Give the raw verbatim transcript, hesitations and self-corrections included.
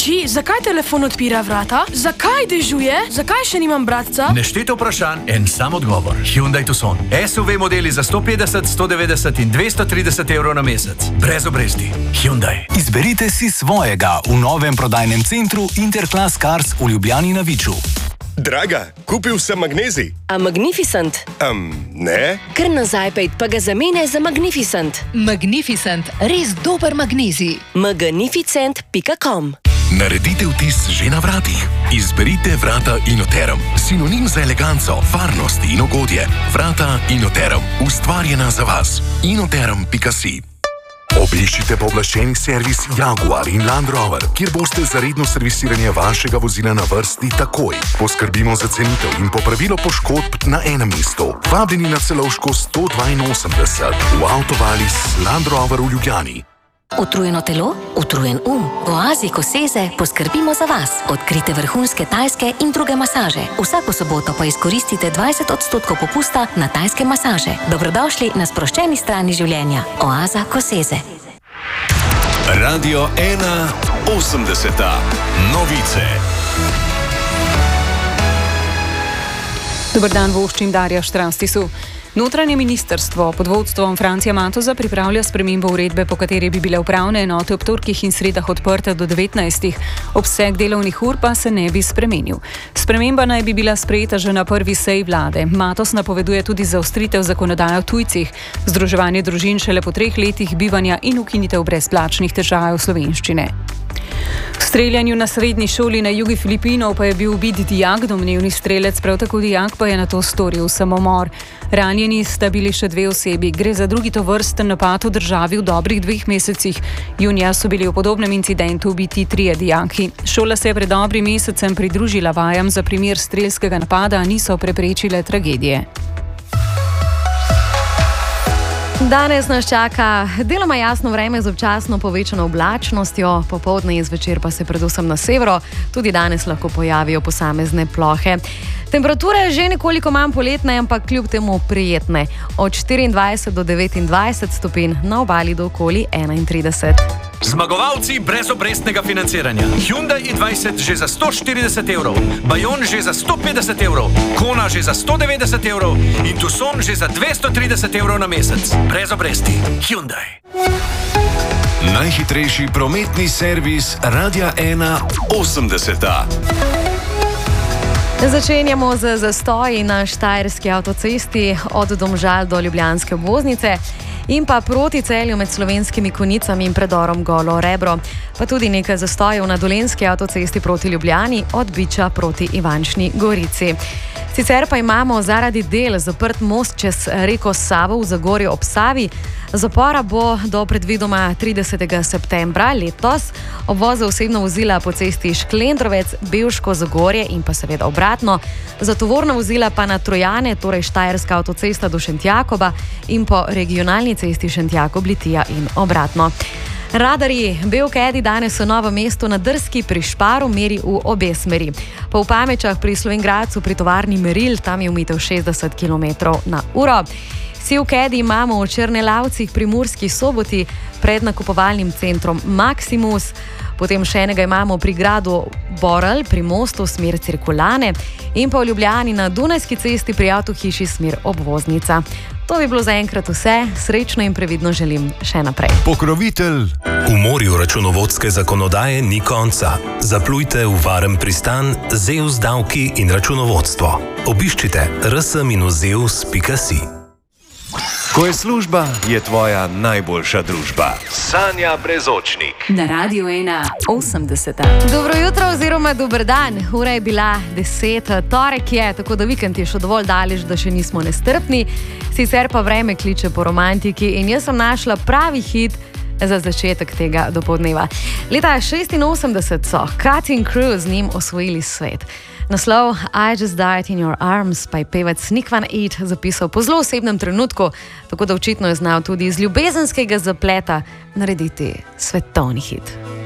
Oči, zakaj telefon odpira vrata? Zakaj dežuje? Zakaj še nimam bratca? Nešteto vprašanj, en sam odgovor. Hyundai Tucson. S U V modeli za sto petdeset, sto devetdeset in dvesto trideset evrov na mesec. Brez obresti. Hyundai. Izberite si svojega v novem prodajnem centru Interclass Cars v Ljubljani na Viču. Draga, kupil sem magnezij. A Magnificent? Um, ne. Kar nazaj pejt, pa ga zamenjaj za Magnificent. Magnificent, res dober magnezij. magnificent pika com. Naredite vtis že na vratih. Izberite vrata Inoterum. Sinonim za eleganco, varnost in ugodje. Vrata Inoterum. Ustvarjena za vas. inoterum pika si. Obiščite pooblaščeni servis Jaguar in Land Rover, kjer boste za redno servisiranje vašega vozila na vrsti takoj. Poskrbimo za cenitev in popravilo poškodb na enem mestu. Vabljeni na Celovško sto dvainosemdeset v Autovalis Land Rover v Ljubljani. Utrujeno telo, utrujen um. V Oazi Koseze poskrbimo za vas. Odkrite vrhunske tajske in druge masaže. Vsako soboto pa izkoristite dvajset odstotkov popusta na tajske masaže. Dobrodošli na sproščeni strani življenja. Oaza Koseze. Radio ena osemdeseta. Novice. Dober dan, voščim Darja Štranstisu. Notranje ministrstvo pod vodstvom Francija Matoza pripravlja spremembo uredbe, po kateri bi bile upravne enote ob torkih in sredah odprte do devetnajstih, obseg delovnih ur pa se ne bi spremenil. Sprememba naj bi bila sprejeta že na prvi seji vlade. Matoz napoveduje tudi zaostritev zakonodaje o tujcih, združevanje družin šele po treh letih bivanja in ukinitev brezplačnih tečajev slovenščine. V streljanju na srednji šoli na jugu Filipinov pa je bil ubit dijak, domnevni strelec, prav tako dijak pa je nato storil samomor. Ranjeni sta bili še dve osebi. Gre za drugi tovrsten napad v državi v dobrih dveh mesecih. Junija so bili v podobnem incidentu ubiti trije dijaki. Šola se je pred dobrim mesecem pridružila vajam za primer strelskega napada, a niso preprečile tragedije. Danes nas čaka deloma jasno vreme z občasno povečano oblačnostjo, popoldne in zvečer pa se predvsem na severu tudi danes lahko pojavijo posamezne plohe. Temperature že nekoliko manj poletne, ampak kljub temu prijetne. Od štiriindvajset do devetindvajset stopinj, na obali do okoli enaintrideset. Zmagovalci brezobrestnega financiranja. Hyundai i dvajset že za sto štirideset evrov, Bayon že za sto petdeset evrov, Kona že za sto devetdeset evrov in Tucson že za dvesto trideset evrov na mesec. Brez obresti. Hyundai. Najhitrejši prometni servis Radia ena osemdeseta. Začenjamo z zastoji na Štajerski avtocesti od Domžal do Ljubljanske obvoznice in pa proti Celju med Slovenskimi Konjicami in predorom Golo Rebro, pa tudi nekaj zastojev na Dolenjski avtocesti proti Ljubljani od Biča proti Ivančni Gorici. Sicer pa imamo zaradi del zaprt most čez reko Savo v Zagorju ob Savi. Zapora bo do predvidoma tridesetega septembra letos. Obvoz za osebna vozila po cesti Šklendrovec, Bevško, Zagorje in pa seveda obratno. Za tovorna vozila pa na Trojane, torej Štajerska avtocesta do Šentjakoba in po regionalni cesti Šentjakob-Litija in obratno. Radarji Beokedi danes v Novem mestu na Drski pri Šparu meri v obe smeri. Po Upamečah pri Slovenj Gradcu pri tovarni meril, tam je omejitev šestdeset kilometrov na uro. Sivkedi imamo v Črnelavcih pri Murski Soboti pred nakupovalnim centrom Maximus. Potem še enega imamo pri gradu Borel pri mostu smer Cirkulane in pa v Ljubljani na Dunajski cesti pri avtohiši smer Obvoznica. To bi bilo zaenkrat vse. Srečno in previdno želim še naprej. Pokrovitelj. V morju računovodske zakonodaje ni konca. Zaplujte v varen pristan Zeus davki in računovodstvo. Obiščite r s dash zeus pika si. Ko je služba, je tvoja najboljša družba. Sanja Brezočnik. Na Radio ena osemdeseta. Dobro jutro oziroma dober dan. Ura je bila deset, torek je, tako da vikend je še dovolj daleč, da še nismo nestrpni. Sicer pa vreme kliče po romantiki in jaz sem našla pravi hit za začetek tega dopoldneva. Leta šestinosemdeset so Cutting Crew z njim osvojili svet. Naslov I Just Died in Your Arms pa je pevec Nick Van Eat zapisal po zelo osebnem trenutku, tako da očitno je znal tudi iz ljubezenskega zapleta narediti svetovni hit.